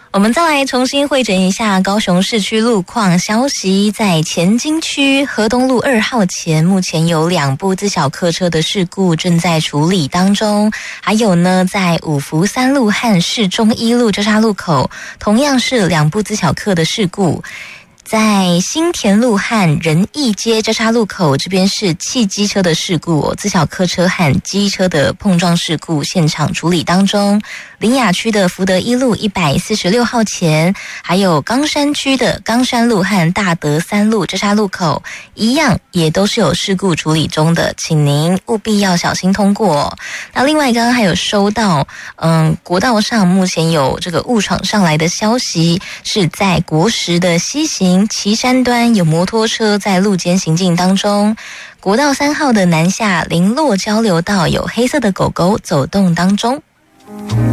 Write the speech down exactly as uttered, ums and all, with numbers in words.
我们再来重新汇整一下高雄市区路况消息，在前金区河东路二号前，目前有两部自小客车的事故正在处理当中。还有呢，在五福三路和市中一路交叉路口，同样是两部自小客的事故。在新田路和仁义街交叉路口，这边是汽机车的事故哦，自小客车和机车的碰撞事故现场处理当中。苓雅区的福德一路一百四十六号前，还有冈山区的冈山路和大德三路交叉路口，一样也都是有事故处理中的，请您务必要小心通过哦。那另外刚刚还有收到，嗯，国道上目前有这个误闯上来的消息，是在国十的西行旗山端有摩托车在路间行进当中。国道三号的南下林落交流道有黑色的狗狗走动当中。